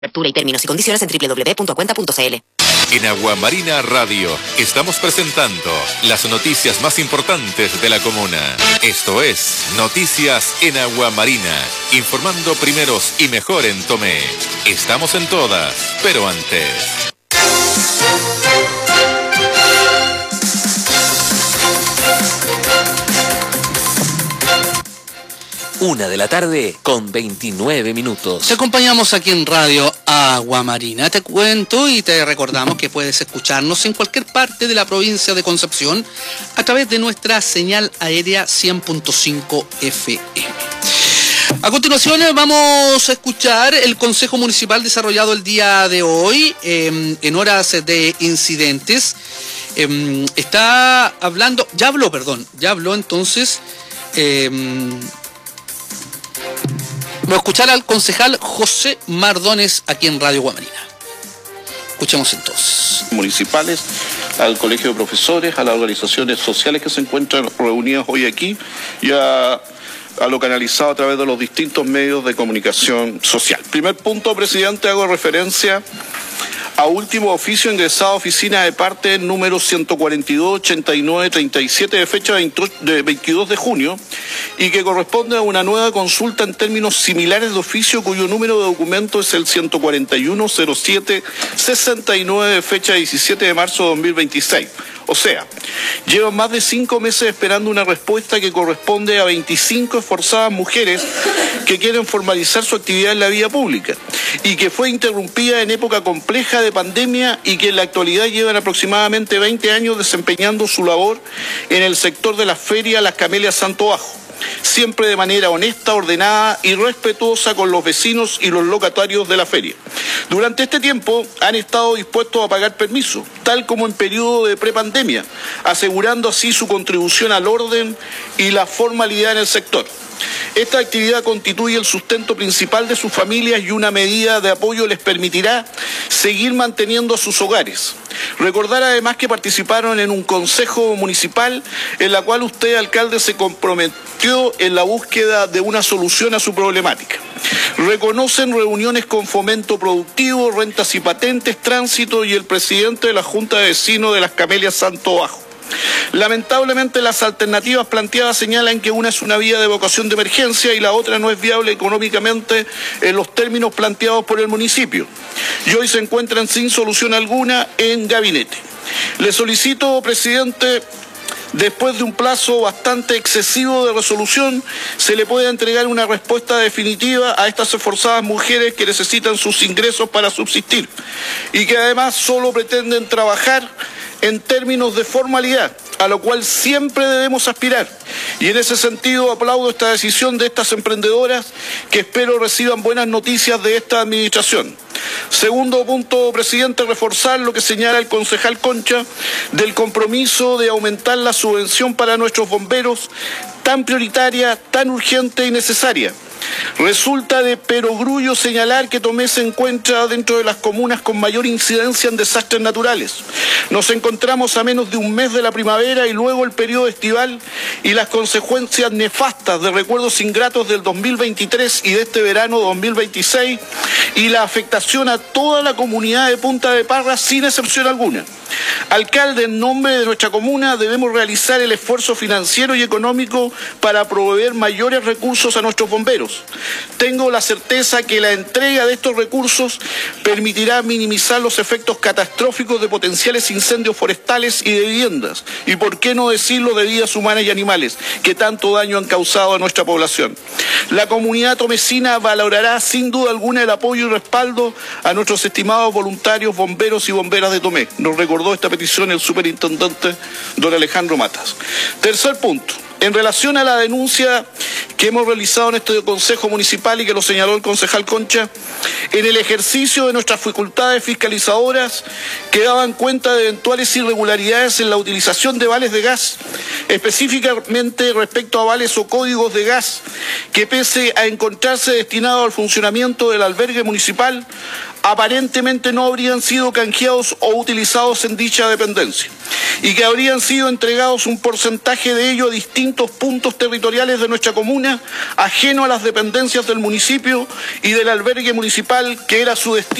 Apertura y términos y condiciones en www.acuenta.cl. En Aguamarina Radio estamos presentando las noticias más importantes de la comuna. Esto es Noticias en Aguamarina, informando primeros y mejor en Tomé. Estamos en todas, pero antes. 1:29 p.m. Te acompañamos aquí en Radio Aguamarina. Te cuento y te recordamos que puedes escucharnos en cualquier parte de la provincia de Concepción a través de nuestra señal aérea 100.5 FM. A continuación vamos a escuchar el Consejo Municipal desarrollado el día de hoy en horas de incidentes. Ya habló entonces. Vamos a escuchar al concejal José Mardones aquí en Radio Aguamarina. Escuchemos entonces. Municipales, al colegio de profesores, a las organizaciones sociales que se encuentran reunidas hoy aquí y a lo canalizado a través de los distintos medios de comunicación social. Primer punto, presidente, hago referencia a último oficio ingresado a oficina de parte número 142-89-37 de fecha de 22 de junio y que corresponde a una nueva consulta en términos similares de oficio cuyo número de documento es el 141-07-69 de fecha 17 de marzo de 2026. O sea, llevan más de 5 meses esperando una respuesta que corresponde a 25 esforzadas mujeres que quieren formalizar su actividad en la vía pública y que fue interrumpida en época compleja de pandemia y que en la actualidad llevan aproximadamente 20 años desempeñando su labor en el sector de las ferias Las Camelias Santo Bajo, siempre de manera honesta, ordenada y respetuosa con los vecinos y los locatarios de la feria. Durante este tiempo han estado dispuestos a pagar permiso, tal como en periodo de prepandemia, asegurando así su contribución al orden y la formalidad en el sector. Esta actividad constituye el sustento principal de sus familias y una medida de apoyo les permitirá seguir manteniendo sus hogares. Recordar además que participaron en un consejo municipal en la cual usted, alcalde, se comprometió en la búsqueda de una solución a su problemática. Reconocen reuniones con Fomento Productivo, Rentas y Patentes, Tránsito y el presidente de la Junta de Vecinos de Las Camelias Santo Bajo. Lamentablemente las alternativas planteadas señalan que una es una vía de evacuación de emergencia y la otra no es viable económicamente en los términos planteados por el municipio y hoy se encuentran sin solución alguna en gabinete. Le solicito, presidente, después de un plazo bastante excesivo de resolución, se le pueda entregar una respuesta definitiva a estas esforzadas mujeres que necesitan sus ingresos para subsistir y que además solo pretenden trabajar en términos de formalidad, a lo cual siempre debemos aspirar. Y en ese sentido aplaudo esta decisión de estas emprendedoras que espero reciban buenas noticias de esta administración. Segundo punto, presidente, reforzar lo que señala el concejal Concha del compromiso de aumentar la subvención para nuestros bomberos, tan prioritaria, tan urgente y necesaria. Resulta de perogrullo señalar que Tomé se encuentra dentro de las comunas con mayor incidencia en desastres naturales. Nos encontramos a menos de un mes de la primavera y luego el periodo estival y las consecuencias nefastas de recuerdos ingratos del 2023 y de este verano 2026 y la afectación a toda la comunidad de Punta de Parra sin excepción alguna. Alcalde, en nombre de nuestra comuna debemos realizar el esfuerzo financiero y económico para proveer mayores recursos a nuestros bomberos. Tengo la certeza que la entrega de estos recursos permitirá minimizar los efectos catastróficos de potenciales incendios forestales y de viviendas, y por qué no decirlo de vidas humanas y animales, que tanto daño han causado a nuestra población. La comunidad tomecina valorará sin duda alguna el apoyo y respaldo a nuestros estimados voluntarios bomberos y bomberas de Tomé. Nos recordó esta petición el superintendente don Alejandro Matas. Tercer punto. En relación a la denuncia que hemos realizado en este Consejo Municipal y que lo señaló el concejal Concha, en el ejercicio de nuestras facultades fiscalizadoras que daban cuenta de eventuales irregularidades en la utilización de vales de gas, específicamente respecto a vales o códigos de gas que pese a encontrarse destinados al funcionamiento del albergue municipal, aparentemente no habrían sido canjeados o utilizados en dicha dependencia. y que habrían sido entregados un porcentaje de ello a distintos puntos territoriales de nuestra comuna, ajeno a las dependencias del municipio y del albergue municipal que era su destino.